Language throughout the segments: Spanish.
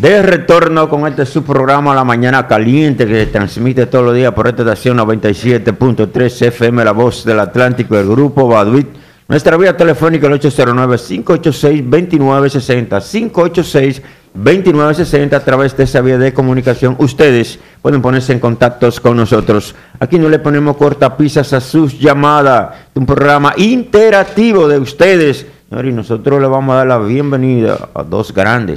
De retorno con este subprograma La Mañana Caliente, que se transmite todos los días por esta estación 97.3 FM, La Voz del Atlántico, del Grupo Baduit. Nuestra vía telefónica el 809-586-2960, 586-2960. A través de esa vía de comunicación ustedes pueden ponerse en contacto con nosotros. Aquí no le ponemos cortapisas a sus llamadas, un programa interactivo de ustedes. Y nosotros le vamos a dar la bienvenida a dos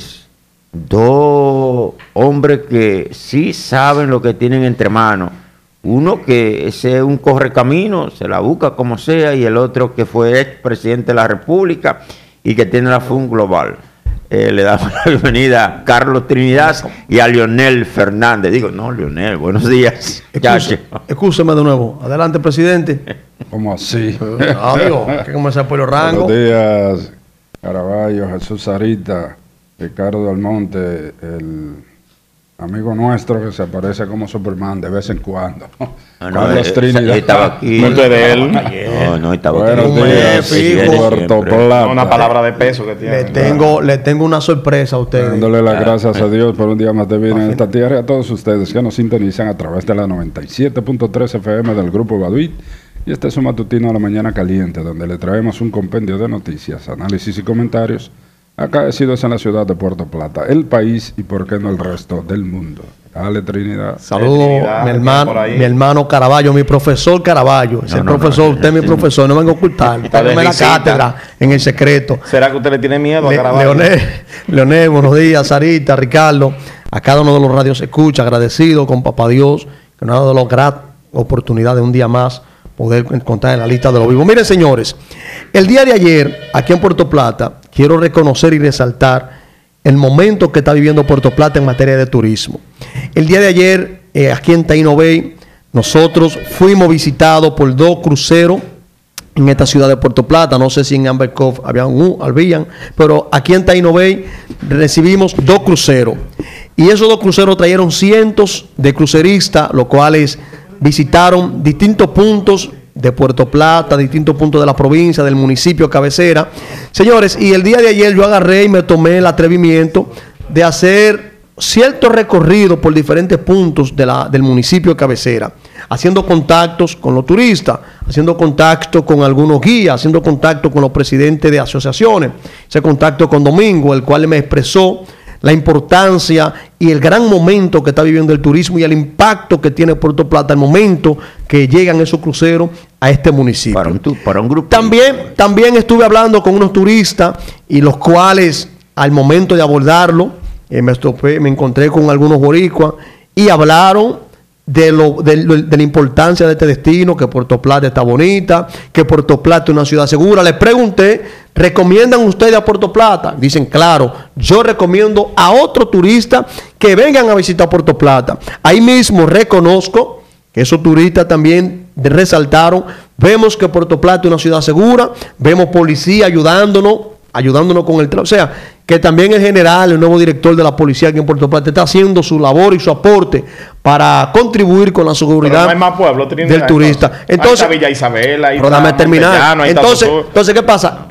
hombres que sí saben lo que tienen entre manos. Uno que es un correcamino, se la busca como sea, y el otro que fue expresidente de la República y que tiene la FUN Global. Le damos la bienvenida a Carlos Trinidad y a Leonel Fernández. Digo, no, Leonel, buenos días. Excúseme de nuevo. Adelante, presidente. ¿Cómo así? Amigo, hay que comenzar por los rangos. Buenos días, Caraballo, Jesús Sarita, Ricardo Almonte, el amigo nuestro que se aparece como Superman de vez en cuando. Carlos Trinidad. Estaba aquí. No es de él. No, estaba aquí. Buenos días, Puerto Plata. Una palabra de peso que tiene. Le tengo una sorpresa a ustedes. Dándole las gracias a Dios por un día más de vida en esta tierra y a todos ustedes que nos sintonizan a través de la 97.3 FM del Grupo Baduit. Y este es un matutino a La Mañana Caliente, donde le traemos un compendio de noticias, análisis y comentarios acaecidos en la ciudad de Puerto Plata, el país y por qué no el resto del mundo. Dale, Trinidad. Saludos, mi hermano Caraballo, mi profesor Caraballo. Usted es mi profesor, no vengo a ocultar. Págame la cátedra en el secreto. ¿Será que usted le tiene miedo a Caraballo? Leonel, buenos días, Sarita, Ricardo, a cada uno de los radios escucha, agradecido con Papá Dios, que nos ha dado la gran oportunidad de un día más poder encontrar en la lista de los vivos. Miren, señores, el día de ayer, aquí en Puerto Plata, quiero reconocer y resaltar el momento que está viviendo Puerto Plata en materia de turismo. El día de ayer, aquí en Taino Bay, nosotros fuimos visitados por 2 cruceros en esta ciudad de Puerto Plata. No sé si en Amber Cove habían, pero aquí en Taino Bay recibimos 2 cruceros. Y esos 2 cruceros trajeron cientos de cruceristas, los cuales visitaron distintos puntos de Puerto Plata, distintos puntos de la provincia, del municipio cabecera. Señores, y el día de ayer yo agarré y me tomé el atrevimiento de hacer cierto recorrido por diferentes puntos del municipio cabecera, haciendo contactos con los turistas, haciendo contacto con algunos guías, haciendo contacto con los presidentes de asociaciones. Ese contacto con Domingo, el cual me expresó la importancia y el gran momento que está viviendo el turismo y el impacto que tiene Puerto Plata al momento que llegan esos cruceros a este municipio. Para un grupo. También estuve hablando con unos turistas y los cuales al momento de abordarlo me encontré con algunos boricuas y hablaron de la importancia de este destino, que Puerto Plata está bonita, que Puerto Plata es una ciudad segura. Les pregunté, ¿recomiendan ustedes a Puerto Plata? Dicen, claro, yo recomiendo a otros turistas que vengan a visitar Puerto Plata. Ahí mismo reconozco que esos turistas también resaltaron, vemos que Puerto Plata es una ciudad segura, vemos policía ayudándonos con el trabajo. O sea, que también el general, el nuevo director de la policía aquí en Puerto Plata, está haciendo su labor y su aporte para contribuir con la seguridad. No hay más pueblos, del turista. Entonces, Villa Isabela, pero déjame terminar. Entonces, ¿qué pasa?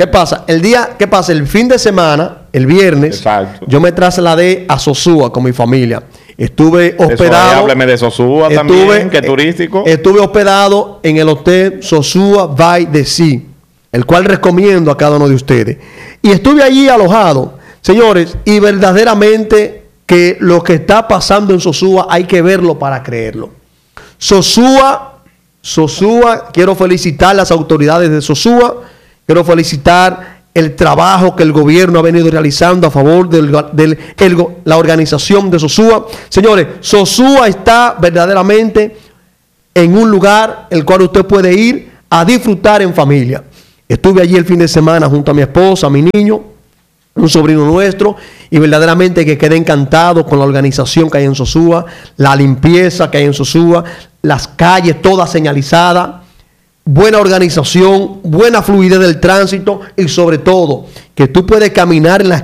El fin de semana, el viernes, exacto, yo me trasladé a Sosúa con mi familia. Estuve hospedado. Hábleme de Sosúa también, que turístico. Estuve hospedado en el hotel Sosúa by the Sea, el cual recomiendo a cada uno de ustedes. Y estuve allí alojado, señores, y verdaderamente que lo que está pasando en Sosúa hay que verlo para creerlo. Sosúa, quiero felicitar a las autoridades de Sosúa, quiero felicitar el trabajo que el gobierno ha venido realizando a favor de la organización de Sosúa. Señores, Sosúa está verdaderamente en un lugar el cual usted puede ir a disfrutar en familia. Estuve allí el fin de semana junto a mi esposa, a mi niño, un sobrino nuestro, y verdaderamente que quedé encantado con la organización que hay en Sosúa, la limpieza que hay en Sosúa, las calles todas señalizadas, buena organización, buena fluidez del tránsito y sobre todo que tú puedes caminar en las